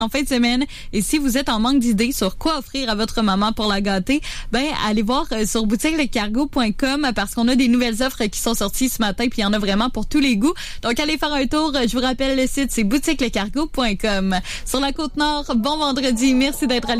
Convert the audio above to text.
en fin de semaine. Et si vous êtes en manque d'idées sur quoi offrir à votre maman pour la gâter, allez voir sur boutiquelecargo.com parce qu'on a des nouvelles offres qui sont sorties ce matin puis il y en a vraiment pour tous les goûts. Donc allez faire un tour. Je vous rappelle le site, c'est boutiquelecargo.com. Sur la Côte-Nord, bon vendredi. Merci d'être allé